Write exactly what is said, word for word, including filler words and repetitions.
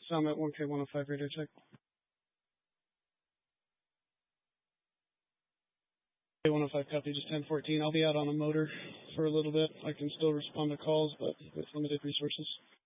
Sam at one K one oh five radio check. K one oh five copy, just ten fourteen. I'll be out on a motor for a little bit. I can still respond to calls, but with limited resources.